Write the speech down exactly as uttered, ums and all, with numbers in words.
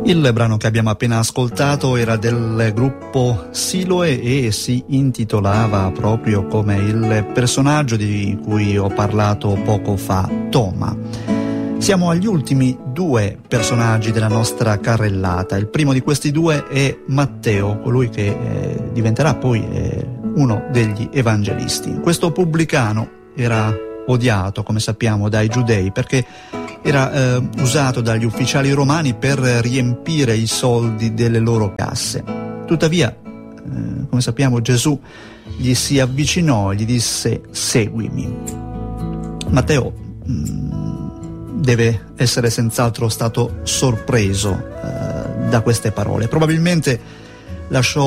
Il brano che abbiamo appena ascoltato era del gruppo Siloe e si intitolava proprio come il personaggio di cui ho parlato poco fa, Toma. Siamo agli ultimi due personaggi della nostra carrellata. Il primo di questi due è Matteo, colui che eh, diventerà poi eh, uno degli evangelisti. Questo pubblicano era odiato, come sappiamo, dai giudei perché era eh, usato dagli ufficiali romani per riempire i soldi delle loro casse. Tuttavia, eh, come sappiamo, Gesù gli si avvicinò e gli disse: seguimi. Matteo mh, deve essere senz'altro stato sorpreso eh, da queste parole. Probabilmente lasciò